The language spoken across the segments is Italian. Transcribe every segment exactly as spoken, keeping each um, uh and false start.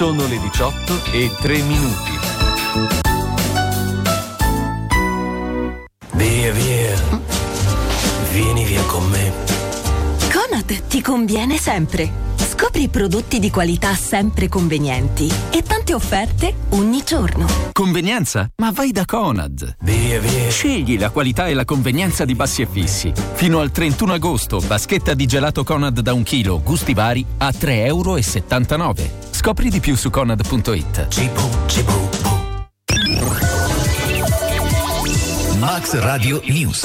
Sono le diciotto e tre minuti. Via, via. Vieni via con me. Conad ti conviene sempre. Scopri prodotti di qualità sempre convenienti e tante offerte ogni giorno. Convenienza? Ma vai da Conad. Via, via. Scegli la qualità e la convenienza di Bassi e Fissi. Fino al trentuno agosto, vaschetta di gelato Conad da un chilo, gusti vari, a tre virgola settantanove euro. Scopri di più su conad punto it. Cibo, cibo. Max Radio News.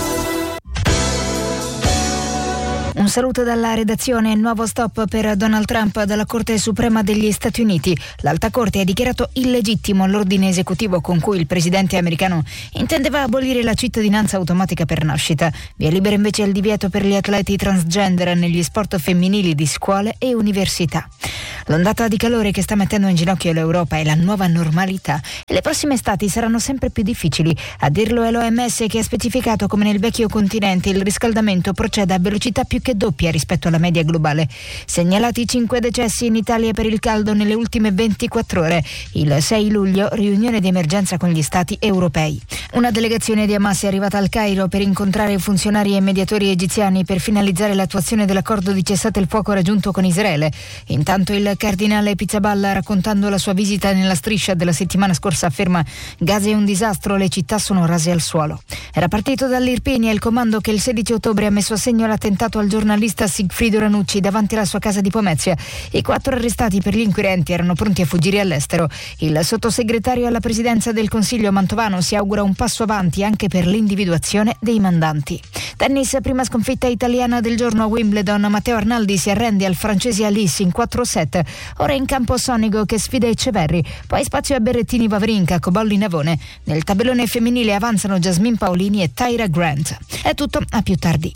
Un saluto dalla redazione. Nuovo stop per Donald Trump dalla Corte Suprema degli Stati Uniti. L'Alta Corte ha dichiarato illegittimo l'ordine esecutivo con cui il presidente americano intendeva abolire la cittadinanza automatica per nascita. Via libera invece il divieto per gli atleti transgender negli sport femminili di scuole e università. L'ondata di calore che sta mettendo in ginocchio l'Europa è la nuova normalità e le prossime estati saranno sempre più difficili. A dirlo è l'O M S, che ha specificato come nel vecchio continente il riscaldamento proceda a velocità più che doppia rispetto alla media globale. Segnalati cinque decessi in Italia per il caldo nelle ultime ventiquattro ore. Il sei luglio, riunione di emergenza con gli stati europei. Una delegazione di Hamas è arrivata al Cairo per incontrare funzionari e mediatori egiziani per finalizzare l'attuazione dell'accordo di cessate il fuoco raggiunto con Israele. Intanto il cardinale Pizzaballa, raccontando la sua visita nella striscia della settimana scorsa, afferma: Gaza è un disastro, le città sono rase al suolo. Era partito dall'Irpinia il comando che il sedici ottobre ha messo a segno l'attentato al giornalista Sigfrido Ranucci davanti alla sua casa di Pomezia. I quattro arrestati per gli inquirenti erano pronti a fuggire all'estero. Il sottosegretario alla presidenza del Consiglio Mantovano si augura un passo avanti anche per l'individuazione dei mandanti. Tennis, prima sconfitta italiana del giorno a Wimbledon. Matteo Arnaldi si arrende al francese Alice in quattro set. Ora in campo Sonigo che sfida Ecceverri, poi spazio a Berrettini, Wawrinka, Cobolli, Navone. Nel tabellone femminile avanzano Jasmine Paolini e Tyra Grant. È tutto, a più tardi.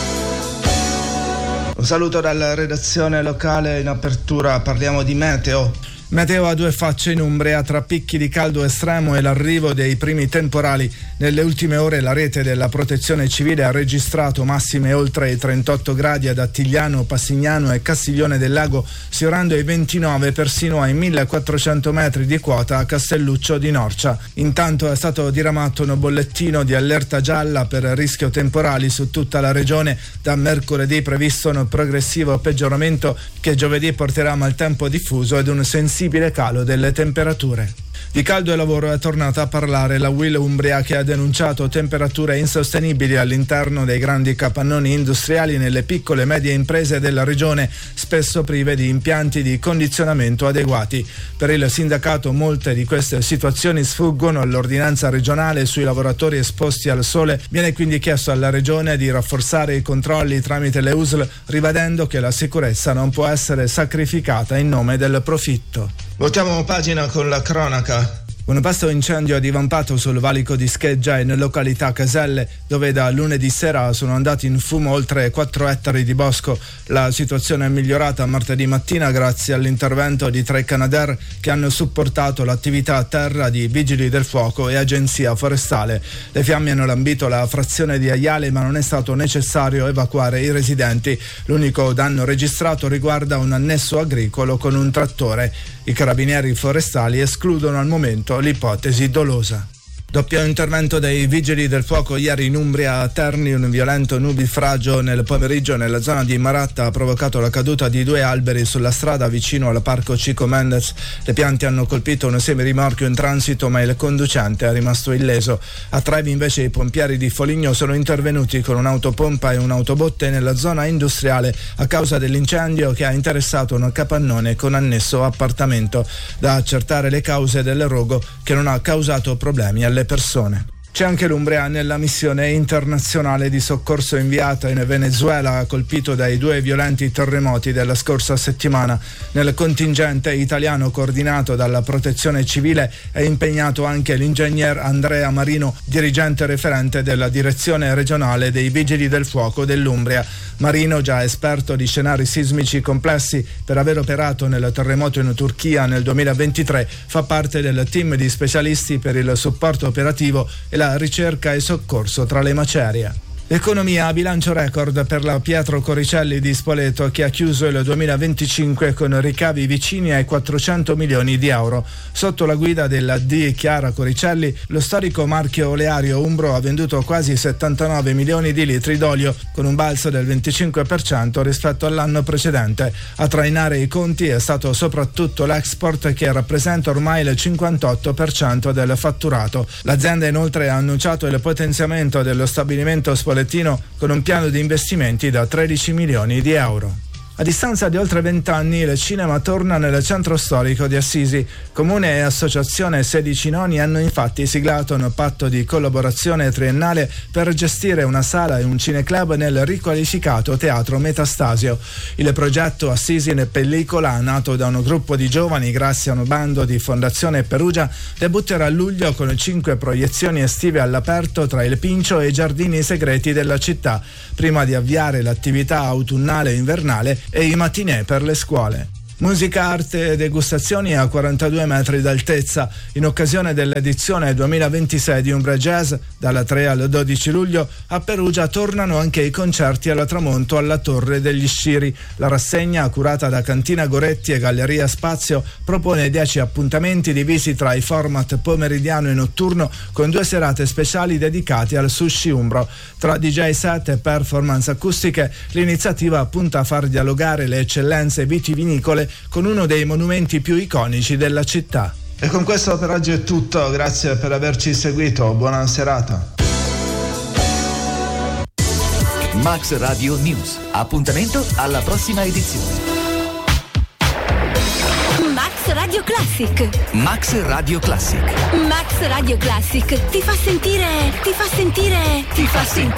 Un saluto dalla redazione locale. In apertura parliamo di meteo. Meteo a due facce in Umbria, tra picchi di caldo estremo e l'arrivo dei primi temporali. Nelle ultime ore la rete della Protezione Civile ha registrato massime oltre i trentotto gradi ad Attigliano, Passignano e Castiglione del Lago, sfiorando i ventinove persino ai millequattrocento metri di quota a Castelluccio di Norcia. Intanto è stato diramato un bollettino di allerta gialla per rischio temporali su tutta la regione. Da mercoledì previsto un progressivo peggioramento che giovedì porterà maltempo diffuso ed un sensibile calo delle temperature. Di caldo e lavoro è tornata a parlare la U I L Umbria, che ha denunciato temperature insostenibili all'interno dei grandi capannoni industriali nelle piccole e medie imprese della regione, spesso prive di impianti di condizionamento adeguati. Per il sindacato molte di queste situazioni sfuggono all'ordinanza regionale sui lavoratori esposti al sole. Viene quindi chiesto alla regione di rafforzare i controlli tramite le U S L, ribadendo che la sicurezza non può essere sacrificata in nome del profitto. Voltiamo pagina con la cronaca. Un vasto incendio ha divampato sul valico di Scheggia in località Caselle, dove da lunedì sera sono andati in fumo oltre quattro ettari di bosco. La situazione è migliorata martedì mattina grazie all'intervento di tre Canadair che hanno supportato l'attività a terra di vigili del fuoco e agenzia forestale. Le fiamme hanno lambito la frazione di Aiale, ma non è stato necessario evacuare i residenti. L'unico danno registrato riguarda un annesso agricolo con un trattore. I carabinieri forestali escludono al momento l'ipotesi dolosa. Doppio intervento dei vigili del fuoco ieri in Umbria a Terni. Un violento nubifragio nel pomeriggio nella zona di Maratta ha provocato la caduta di due alberi sulla strada vicino al parco Chico Mendes. Le piante hanno colpito un semirimorchio in transito, ma il conducente è rimasto illeso. A Trevi invece i pompieri di Foligno sono intervenuti con un'autopompa e un'autobotte nella zona industriale a causa dell'incendio che ha interessato un capannone con annesso appartamento. Da accertare le cause del rogo, che non ha causato problemi alle persone. C'è anche l'Umbria nella missione internazionale di soccorso inviata in Venezuela, colpito dai due violenti terremoti della scorsa settimana. Nel contingente italiano coordinato dalla Protezione Civile è impegnato anche l'ingegner Andrea Marino, dirigente referente della direzione regionale dei Vigili del Fuoco dell'Umbria. Marino, già esperto di scenari sismici complessi per aver operato nel terremoto in Turchia nel duemilaventitré, fa parte del team di specialisti per il supporto operativo e la ricerca e soccorso tra le macerie. Economia, bilancio record per la Pietro Coricelli di Spoleto, che ha chiuso il duemilaventicinque con ricavi vicini ai quattrocento milioni di euro. Sotto la guida della D. Chiara Coricelli, lo storico marchio oleario umbro ha venduto quasi settantanove milioni di litri d'olio, con un balzo del venticinque per cento rispetto all'anno precedente. A trainare i conti è stato soprattutto l'export, che rappresenta ormai il cinquantotto per cento del fatturato. L'azienda inoltre ha annunciato il potenziamento dello stabilimento spoletano con un piano di investimenti da tredici milioni di euro. A distanza di oltre vent'anni il cinema torna nel centro storico di Assisi. Comune e associazione sedici noni hanno infatti siglato un patto di collaborazione triennale per gestire una sala e un cineclub nel riqualificato Teatro Metastasio. Il progetto Assisi in pellicola, nato da un gruppo di giovani grazie a un bando di Fondazione Perugia, debutterà a luglio con cinque proiezioni estive all'aperto tra il Pincio e i giardini segreti della città, prima di avviare l'attività autunnale e invernale e i matinè per le scuole. Musica, arte e degustazioni a quarantadue metri d'altezza. In occasione dell'edizione duemilaventisei di Umbria Jazz, dal tre al dodici luglio, a Perugia tornano anche i concerti alla Tramonto alla Torre degli Sciri. La rassegna, curata da Cantina Goretti e Galleria Spazio, propone dieci appuntamenti divisi tra i format pomeridiano e notturno, con due serate speciali dedicate al sushi umbro. Tra D J set e performance acustiche, l'iniziativa punta a far dialogare le eccellenze vitivinicole con uno dei monumenti più iconici della città. E con questo per oggi è tutto, grazie per averci seguito, buona serata. Max Radio News, appuntamento alla prossima edizione. Max Radio Classic. Max Radio Classic. Max Radio Classic ti fa sentire, ti fa sentire, ti fa sentire